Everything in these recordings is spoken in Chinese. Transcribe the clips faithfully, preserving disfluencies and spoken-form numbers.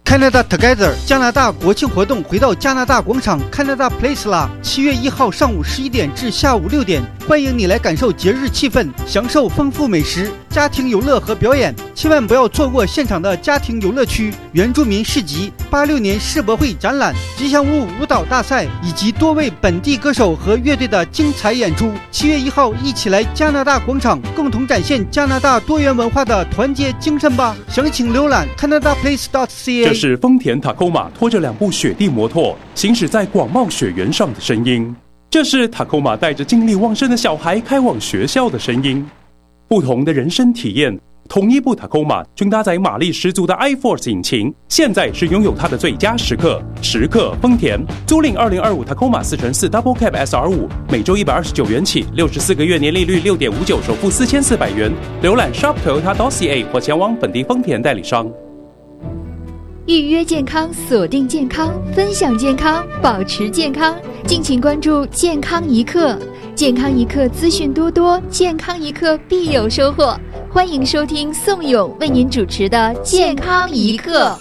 Canada Together 加拿大国庆活动回到加拿大广场 Canada Place 啦！七月一号上午十一点至下午六点，欢迎你来感受节日气氛，享受丰富美食、家庭游乐和表演。千万不要错过现场的家庭游乐区、原住民市集、八六年世博会展览、吉祥物舞蹈大赛以及多位本地歌手和乐队的精彩演出。七月一号，一起来加拿大广场，共同展现加拿大多元文化的团结精神吧！详情浏览 canada place dot c a。 这是丰田 Tacoma 拖着两部雪地摩托行驶在广袤雪原上的声音，这是 Tacoma 带着精力旺盛的小孩开往学校的声音。不同的人生体验，同一部 Tacoma 均搭载马力十足的 iForce 引擎，现在是拥有它的最佳时刻。时刻丰田，租赁二零二五 Tacoma 四乘四 Double Cab S R 五，每周一百二十九元起，六十四个月年利率六点五九，首付四千四百元。浏览 shop toyota dot c a 或前往本地丰田代理商。 预约健康，锁定健康，分享健康，保持健康。敬请关注健康一刻，健康一刻资讯多多，健康一刻必有收获。欢迎收听宋勇为您主持的健康一刻。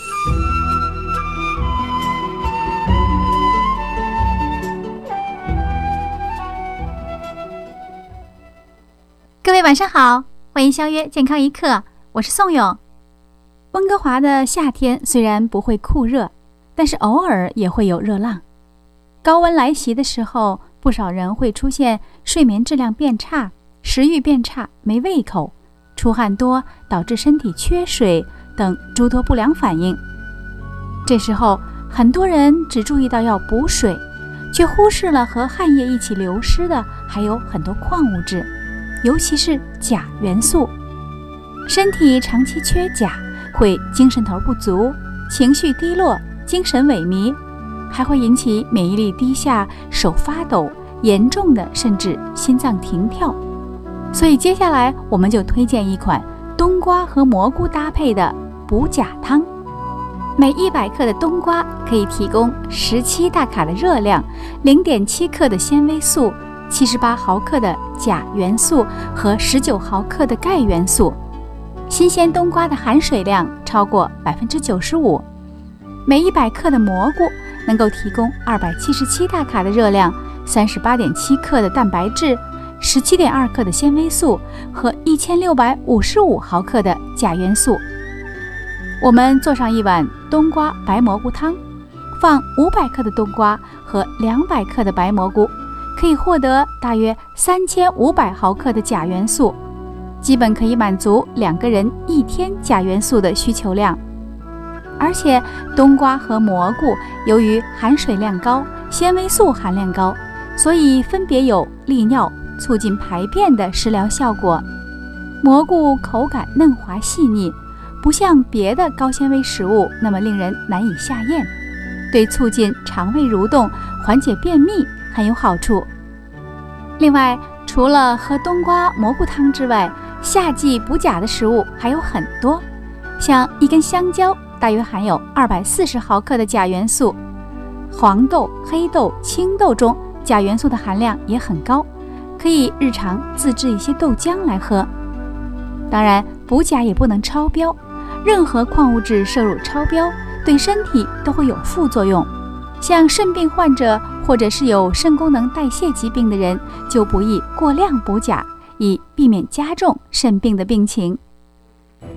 各位晚上好，欢迎相约健康一刻，我是宋勇。温哥华的夏天虽然不会酷热，但是偶尔也会有热浪。高温来袭的时候，不少人会出现睡眠质量变差、食欲变差、没胃口、出汗多导致身体缺水等诸多不良反应。这时候很多人只注意到要补水，却忽视了和汗液一起流失的还有很多矿物质，尤其是钾元素。身体长期缺钾会精神头不足、情绪低落、精神萎靡，还会引起免疫力低下、手发抖，严重的甚至心脏停跳。所以接下来我们就推荐一款冬瓜和蘑菇搭配的补钾汤。每一百克的冬瓜可以提供十七大卡的热量， 零点七克的纤维素，七十八毫克的钾元素和十九毫克的钙元素。新鲜冬瓜的含水量超过 百分之九十五， 每一百克的蘑菇能够提供二百七十七大卡的热量， 三十八点七克的蛋白质， 十七点二克的纤维素和一千六百五十五毫克的钾元素。我们做上一碗冬瓜白蘑菇汤，放五百克的冬瓜和两百克的白蘑菇，可以获得大约三千五百毫克的钾元素，基本可以满足两个人一天钾元素的需求量。而且冬瓜和蘑菇由于含水量高、纤维素含量高，所以分别有利尿、促进排便的食疗效果。蘑菇口感嫩滑细腻，不像别的高纤维食物那么令人难以下咽，对促进肠胃蠕动、缓解便秘很有好处。另外，除了喝冬瓜蘑菇汤之外，夏季补钾的食物还有很多，像一根香蕉大约含有二百四十毫克的钾元素，黄豆、黑豆、青豆中钾元素的含量也很高，可以日常自制一些豆浆来喝。当然，补钾也不能超标，任何矿物质摄入超标对身体都会有副作用，像肾病患者或者是有肾功能代谢疾病的人就不宜过量补钾，以避免加重肾病的病情。